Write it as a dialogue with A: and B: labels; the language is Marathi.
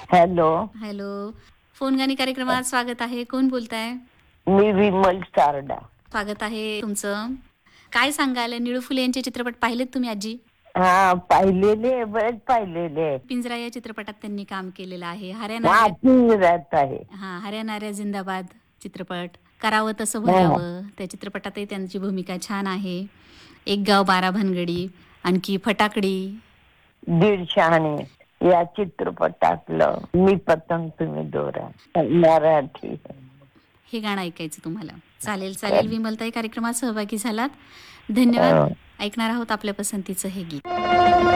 A: हॅलो.
B: हॅलो. फोन गाणी कार्यक्रमात स्वागत आहे. कोण बोलताय?
A: मी विमल सारडा.
B: स्वागत आहे तुमचं. काय सांगाल, निळू फुले यांचे चित्रपट पाहिलेत तुम्ही आजी?
A: हा, पाहिलेले बरेच पाहिलेले.
B: पिंजरा या चित्रपटात त्यांनी काम केलेलं आहे. हऱ्या
A: हा,
B: नाऱ्या,
A: पिंजऱ्यात आहे.
B: हऱ्या नाऱ्या जिंदाबाद चित्रपट, करावं तसं
A: हा,
B: भरावं त्या चित्रपटातही त्यांची भूमिका छान आहे. एक गाव 12 भानगडी, आणखी फटाकडी.
A: दीड शहाणे या चित्रपटातलं मी पतंग तुम्ही दोरा, मराठी.
B: हे गाणं ऐकायचं तुम्हाला. चालेल चालेल विमलताई, कार्यक्रमात सहभागी झालात, धन्यवाद. ऐकणार आहोत आपल्या पसंतीचं हे गीत.